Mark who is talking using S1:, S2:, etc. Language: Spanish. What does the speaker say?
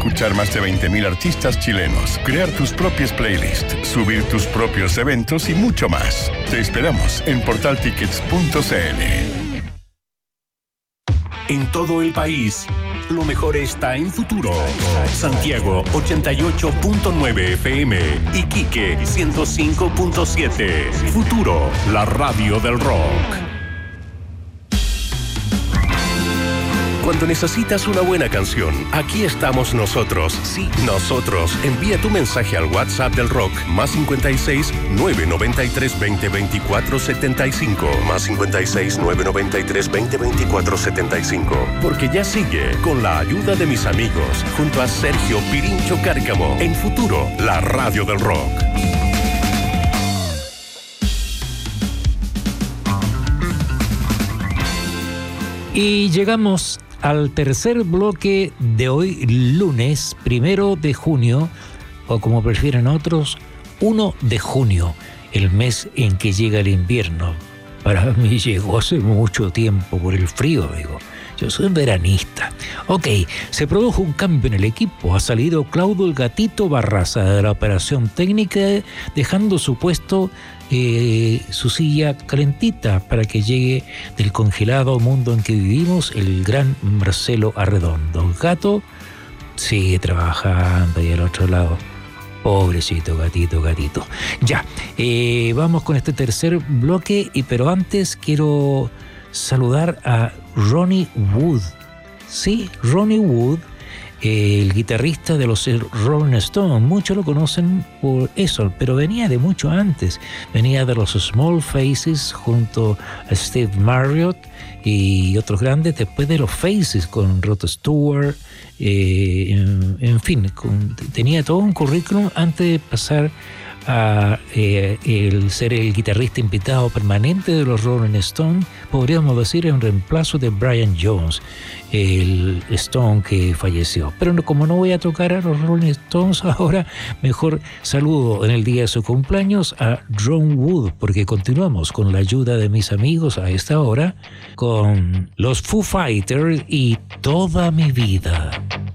S1: escuchar más de 20.000 artistas chilenos, crear tus propias playlists, subir tus propios eventos y mucho más. Te esperamos en portaltickets.cl.
S2: En todo el país, lo mejor está en Futuro. Santiago 88.9 FM, Iquique 105.7. Futuro, la radio del rock. Cuando necesitas una buena canción, aquí estamos nosotros. Sí, nosotros. Envía tu mensaje al WhatsApp del rock, +56 993 20 24 75. +56 993 20 24 75. Porque ya sigue, con la ayuda de mis amigos, junto a Sergio Pirincho Cárcamo, en Futuro, la radio del rock.
S3: Y llegamos al tercer bloque de hoy, lunes 1 de junio, o como prefieren otros, 1 de junio, el mes en que llega el invierno. Para mí llegó hace mucho tiempo por el frío, amigo. Yo soy veranista. Ok, se produjo un cambio en el equipo. Ha salido Claudio el Gatito Barraza de la operación técnica, dejando su puesto, su silla calentita para que llegue del congelado mundo en que vivimos el gran Marcelo Arredondo. El gato sigue trabajando ahí al otro lado. Pobrecito gatito. Ya, vamos con este tercer bloque, pero antes quiero saludar a Ronnie Wood. Sí, Ronnie Wood, el guitarrista de los Rolling Stones. Muchos lo conocen por eso, pero venía de mucho antes. Venía de los Small Faces junto a Steve Marriott y otros grandes, después de los Faces con Rod Stewart. En fin, tenía todo un currículum antes de pasar a el ser el guitarrista invitado permanente de los Rolling Stones, podríamos decir en reemplazo de Brian Jones, el Stone que falleció. Pero como no voy a tocar a los Rolling Stones ahora, mejor saludo en el día de su cumpleaños a Ron Wood, porque continuamos con la ayuda de mis amigos a esta hora con los Foo Fighters y Toda mi vida.